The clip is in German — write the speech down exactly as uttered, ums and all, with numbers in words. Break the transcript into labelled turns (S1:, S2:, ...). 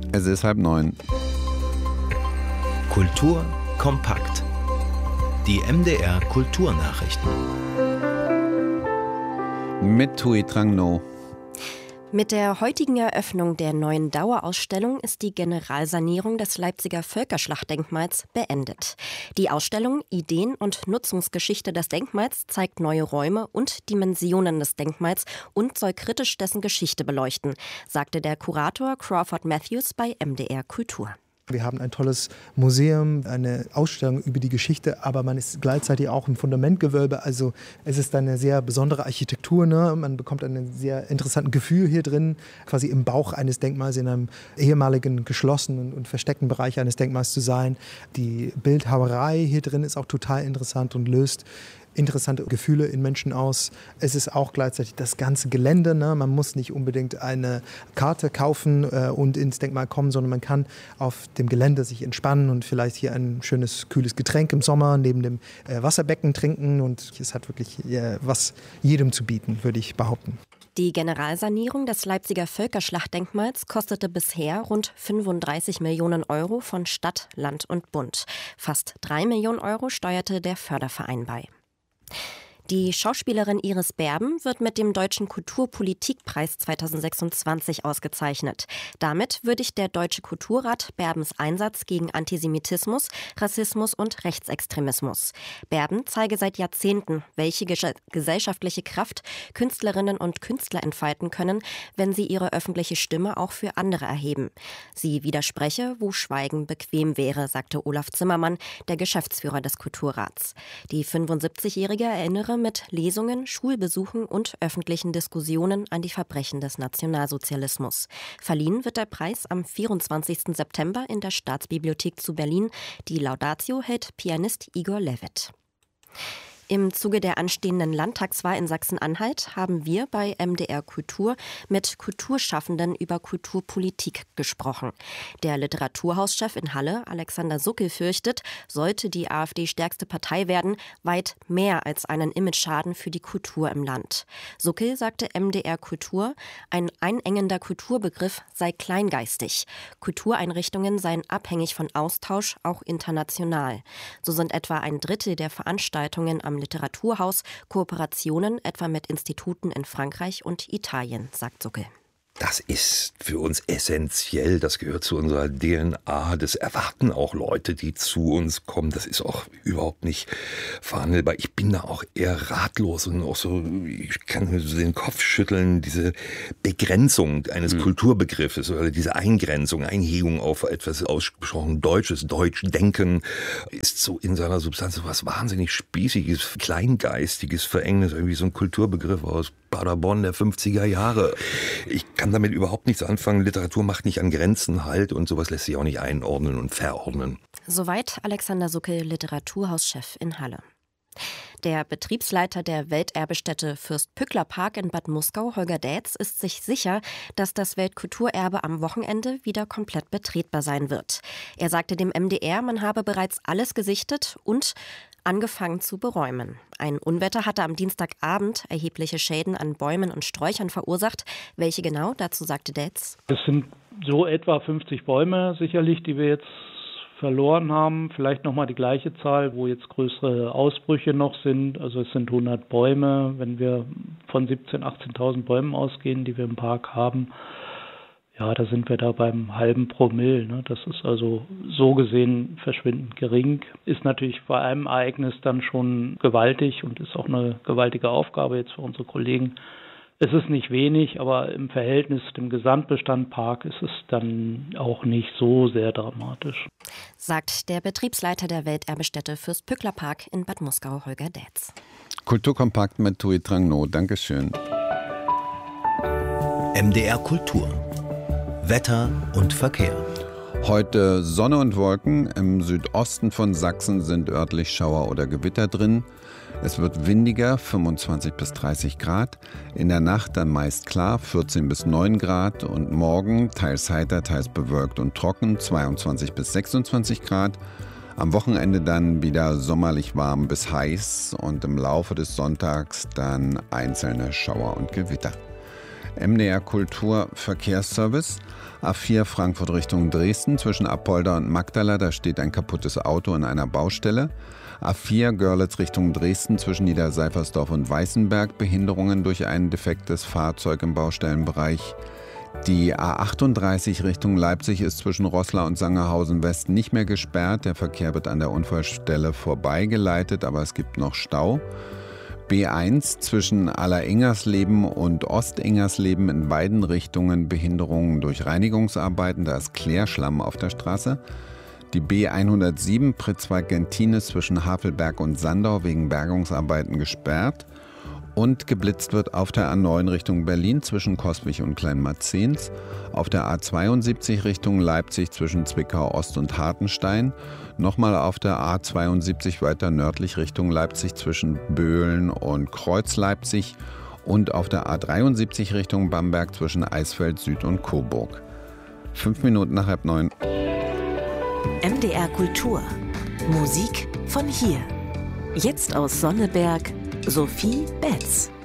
S1: Es ist halb neun.
S2: Kultur kompakt. Die M D R Kulturnachrichten.
S1: Mit Thuy Trang No.
S3: Mit der heutigen Eröffnung der neuen Dauerausstellung ist die Generalsanierung des Leipziger Völkerschlachtdenkmals beendet. Die Ausstellung Ideen und Nutzungsgeschichte des Denkmals zeigt neue Räume und Dimensionen des Denkmals und soll kritisch dessen Geschichte beleuchten, sagte der Kurator Crawford Matthews bei M D R Kultur.
S4: Wir haben ein tolles Museum, eine Ausstellung über die Geschichte, aber man ist gleichzeitig auch im Fundamentgewölbe. Also es ist eine sehr besondere Architektur. Ne? Man bekommt ein sehr interessantes Gefühl hier drin, quasi im Bauch eines Denkmals, in einem ehemaligen geschlossenen und versteckten Bereich eines Denkmals zu sein. Die Bildhauerei hier drin ist auch total interessant und löst interessante Gefühle in Menschen aus. Es ist auch gleichzeitig das ganze Gelände. Ne? Man muss nicht unbedingt eine Karte kaufen äh, und ins Denkmal kommen, sondern man kann auf dem Gelände sich entspannen und vielleicht hier ein schönes, kühles Getränk im Sommer neben dem äh, Wasserbecken trinken. Und es hat wirklich äh, was jedem zu bieten, würde ich behaupten.
S3: Die Generalsanierung des Leipziger Völkerschlachtdenkmals kostete bisher rund fünfunddreißig Millionen Euro von Stadt, Land und Bund. Fast drei Millionen Euro steuerte der Förderverein bei. Die Schauspielerin Iris Berben wird mit dem Deutschen Kulturpolitikpreis zweitausendsechsundzwanzig ausgezeichnet. Damit würdigt der Deutsche Kulturrat Berbens Einsatz gegen Antisemitismus, Rassismus und Rechtsextremismus. Berben zeige seit Jahrzehnten, welche ges- gesellschaftliche Kraft Künstlerinnen und Künstler entfalten können, wenn sie ihre öffentliche Stimme auch für andere erheben. Sie widerspreche, wo Schweigen bequem wäre, sagte Olaf Zimmermann, der Geschäftsführer des Kulturrats. Die fünfundsiebzigjährige erinnere mit Lesungen, Schulbesuchen und öffentlichen Diskussionen an die Verbrechen des Nationalsozialismus. Verliehen wird der Preis am vierundzwanzigsten September in der Staatsbibliothek zu Berlin. Die Laudatio hält Pianist Igor Levit. Im Zuge der anstehenden Landtagswahl in Sachsen-Anhalt haben wir bei M D R Kultur mit Kulturschaffenden über Kulturpolitik gesprochen. Der Literaturhauschef in Halle, Alexander Suckel, fürchtet, sollte die AfD stärkste Partei werden, weit mehr als einen Imageschaden für die Kultur im Land. Suckel sagte M D R Kultur, ein einengender Kulturbegriff sei kleingeistig. Kultureinrichtungen seien abhängig von Austausch, auch international. So sind etwa ein Drittel der Veranstaltungen am Literaturhaus Kooperationen etwa mit Instituten in Frankreich und Italien, sagt Suckel.
S5: Das ist für uns essentiell, das gehört zu unserer D N A, das erwarten auch Leute, die zu uns kommen, das ist auch überhaupt nicht verhandelbar. Ich bin da auch eher ratlos und auch so, ich kann so den Kopf schütteln, diese Begrenzung eines mhm. Kulturbegriffes oder diese Eingrenzung, Einhegung auf etwas ausgesprochen Deutsches, Deutschdenken ist so in seiner Substanz so was wahnsinnig Spießiges, Kleingeistiges, Verengendes, irgendwie so ein Kulturbegriff aus Paderborn der fünfziger Jahre. Ich kann damit überhaupt nichts anfangen. Literatur macht nicht an Grenzen halt und sowas lässt sich auch nicht einordnen und verordnen.
S3: Soweit Alexander Suckel, Literaturhauschef in Halle. Der Betriebsleiter der Welterbestätte Fürst-Pückler-Park in Bad Muskau, Holger Daetz, ist sich sicher, dass das Weltkulturerbe am Wochenende wieder komplett betretbar sein wird. Er sagte dem M D R, man habe bereits alles gesichtet und angefangen zu beräumen. Ein Unwetter hatte am Dienstagabend erhebliche Schäden an Bäumen und Sträuchern verursacht. Welche genau? Dazu sagte Daetz.
S6: Es sind so etwa fünfzig Bäume sicherlich, die wir jetzt verloren haben. Vielleicht nochmal die gleiche Zahl, wo jetzt größere Ausbrüche noch sind. Also es sind hundert Bäume, wenn wir von siebzehntausend, achtzehntausend Bäumen ausgehen, die wir im Park haben. Ja, da sind wir da beim halben Promille. Ne? Das ist also so gesehen verschwindend gering. Ist natürlich bei einem Ereignis dann schon gewaltig und ist auch eine gewaltige Aufgabe jetzt für unsere Kollegen. Es ist nicht wenig, aber im Verhältnis zum Gesamtbestand Park ist es dann auch nicht so sehr dramatisch.
S3: Sagt der Betriebsleiter der Welterbestätte Fürst-Pückler-Park in Bad Muskau, Holger Daetz.
S1: Kulturkompakt mit Thuy Trang No. Dankeschön.
S2: M D R Kultur. Wetter und Verkehr.
S1: Heute Sonne und Wolken. Im Südosten von Sachsen sind örtlich Schauer oder Gewitter drin. Es wird windiger, fünfundzwanzig bis dreißig Grad. In der Nacht dann meist klar, vierzehn bis neun Grad. Und morgen teils heiter, teils bewölkt und trocken, zweiundzwanzig bis sechsundzwanzig Grad. Am Wochenende dann wieder sommerlich warm bis heiß und im Laufe des Sonntags dann einzelne Schauer und Gewitter. M D R Kultur Verkehrsservice. A vier Frankfurt Richtung Dresden zwischen Apolda und Magdala, da steht ein kaputtes Auto in einer Baustelle. A vier Görlitz Richtung Dresden zwischen Niederseifersdorf und Weißenberg, Behinderungen durch ein defektes Fahrzeug im Baustellenbereich. Die A achtunddreißig Richtung Leipzig ist zwischen Roßla und Sangerhausen West nicht mehr gesperrt. Der Verkehr wird an der Unfallstelle vorbeigeleitet, aber es gibt noch Stau. B eins zwischen Alleringers-Leben und Ostingers-Leben in beiden Richtungen Behinderungen durch Reinigungsarbeiten, da ist Klärschlamm auf der Straße. Die B hundertsieben Pritzwalk-Gentines zwischen Havelberg und Sandau wegen Bergungsarbeiten gesperrt. Und geblitzt wird auf der A neun Richtung Berlin zwischen Coswig und Kleinmarzens, auf der A zweiundsiebzig Richtung Leipzig zwischen Zwickau Ost und Hartenstein, nochmal auf der A zweiundsiebzig weiter nördlich Richtung Leipzig zwischen Böhlen und Kreuz-Leipzig und auf der A dreiundsiebzig Richtung Bamberg zwischen Eisfeld Süd und Coburg. Fünf Minuten nach halb neun.
S7: M D R Kultur. Musik von hier. Jetzt aus Sonneberg, Sophie Betz.